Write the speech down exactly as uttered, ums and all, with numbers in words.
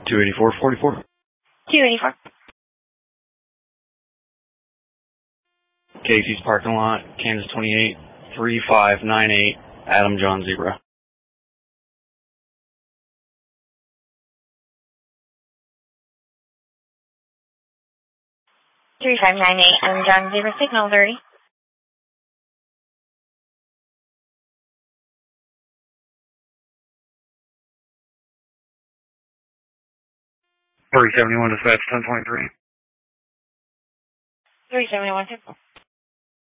two eighty-four forty-four. two eighty-four. Casey's parking lot, Kansas twenty-eight, three five nine eight, Adam John Zebra. three five nine eight, Adam John Zebra, signal thirty. three seventy-one dispatch, ten twenty-three. three seventy-one,